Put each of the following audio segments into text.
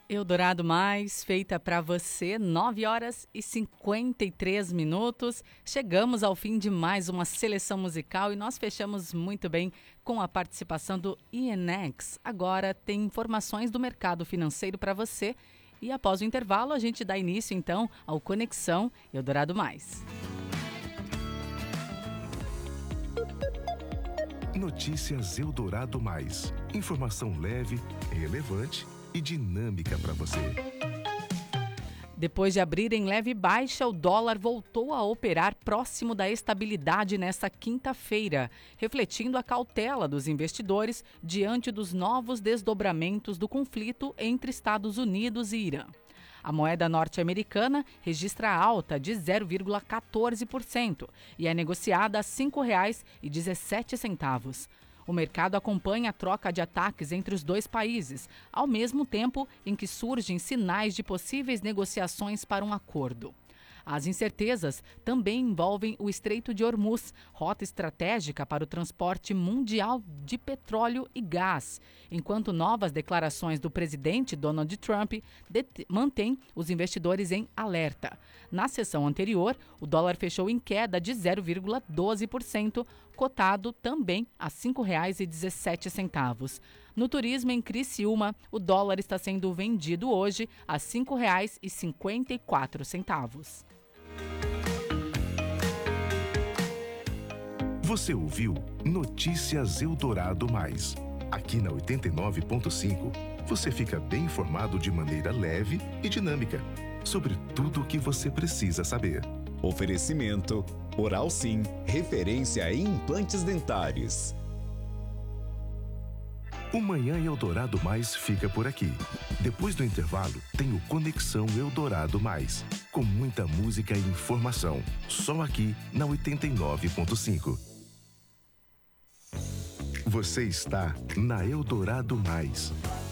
Eldorado Mais, feita para você, 9 horas e 53 minutos. Chegamos ao fim de mais uma seleção musical e nós fechamos muito bem com a participação do INEX. Agora tem informações do mercado financeiro para você e após o intervalo a gente dá início então ao Conexão Eldorado Mais. Notícias Eldorado Mais. Informação leve, relevante e dinâmica para você. Depois de abrir em leve baixa, o dólar voltou a operar próximo da estabilidade nesta quinta-feira, refletindo a cautela dos investidores diante dos novos desdobramentos do conflito entre Estados Unidos e Irã. A moeda norte-americana registra alta de 0,14% e é negociada a R$ 5,17. O mercado acompanha a troca de ataques entre os dois países, ao mesmo tempo em que surgem sinais de possíveis negociações para um acordo. As incertezas também envolvem o Estreito de Hormuz, rota estratégica para o transporte mundial de petróleo e gás, enquanto novas declarações do presidente Donald Trump mantêm os investidores em alerta. Na sessão anterior, o dólar fechou em queda de 0,12%, cotado também a R$ 5,17. No turismo em Criciúma, o dólar está sendo vendido hoje a R$ 5,54. Você ouviu Notícias Eldorado Mais. Aqui na 89.5, você fica bem informado de maneira leve e dinâmica sobre tudo o que você precisa saber. Oferecimento Oral Sim, referência em implantes dentários. O Manhã Eldorado Mais fica por aqui. Depois do intervalo, tem o Conexão Eldorado Mais, com muita música e informação, só aqui na 89.5. Você está na Eldorado Mais,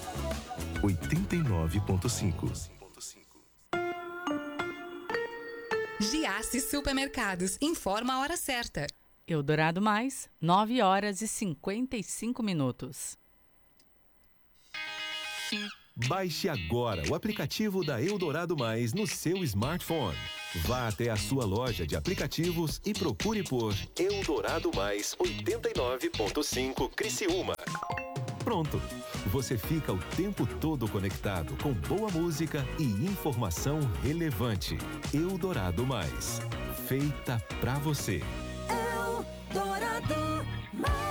89.5. Giasse Supermercados informa a hora certa. Eldorado Mais, 9 horas e 55 minutos. Baixe agora o aplicativo da Eldorado Mais no seu smartphone. Vá até a sua loja de aplicativos e procure por Eldorado Mais 89.5 Criciúma. Pronto! Você fica o tempo todo conectado com boa música e informação relevante. Eldorado Mais. Feita pra você. Eldorado Mais.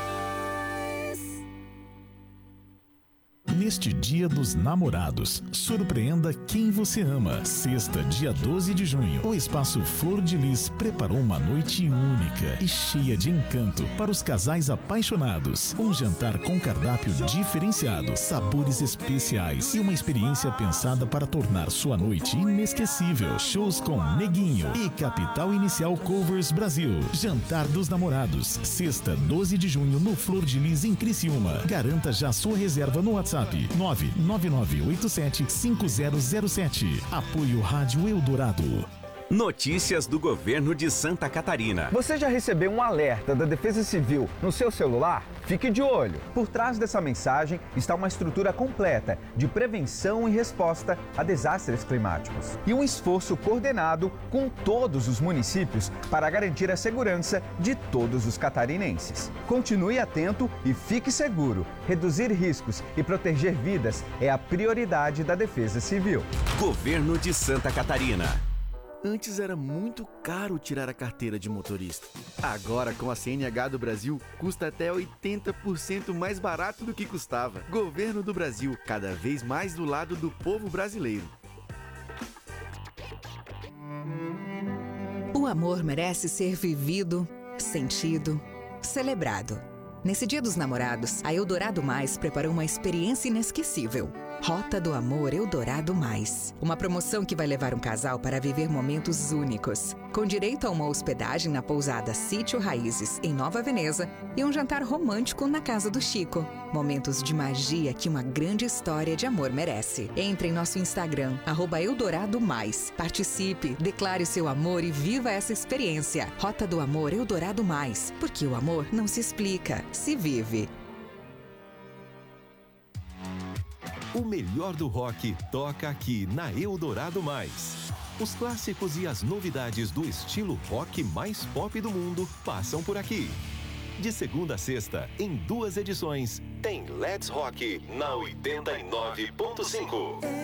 Neste Dia dos Namorados, surpreenda quem você ama. Sexta, dia 12 de junho, o Espaço Flor de Lis preparou uma noite única e cheia de encanto para os casais apaixonados. Um jantar com cardápio diferenciado, sabores especiais e uma experiência pensada para tornar sua noite inesquecível. Shows com Neguinho e Capital Inicial Covers Brasil. Jantar dos Namorados, sexta, 12 de junho, no Flor de Lis, em Criciúma. Garanta já sua reserva no WhatsApp 999875007. Apoio Rádio Eldorado. Notícias do governo de Santa Catarina. Você já recebeu um alerta da Defesa Civil no seu celular? Fique de olho. Por trás dessa mensagem está uma estrutura completa de prevenção e resposta a desastres climáticos. E um esforço coordenado com todos os municípios para garantir a segurança de todos os catarinenses. Continue atento e fique seguro. Reduzir riscos e proteger vidas é a prioridade da Defesa Civil. Governo de Santa Catarina. Antes era muito caro tirar a carteira de motorista. Agora, com a CNH do Brasil, custa até 80% mais barato do que custava. Governo do Brasil, cada vez mais do lado do povo brasileiro. O amor merece ser vivido, sentido, celebrado. Nesse Dia dos Namorados, a Eldorado Mais preparou uma experiência inesquecível. Rota do Amor Eldorado Mais. Uma promoção que vai levar um casal para viver momentos únicos. Com direito a uma hospedagem na pousada Sítio Raízes, em Nova Veneza, e um jantar romântico na casa do Chico. Momentos de magia que uma grande história de amor merece. Entre em nosso Instagram, @Eldorado Mais. Participe, declare seu amor e viva essa experiência. Rota do Amor Eldorado Mais. Porque o amor não se explica, se vive. O melhor do rock toca aqui na Eldorado Mais. Os clássicos e as novidades do estilo rock mais pop do mundo passam por aqui. De segunda a sexta, em 2 edições, tem Let's Rock na 89.5.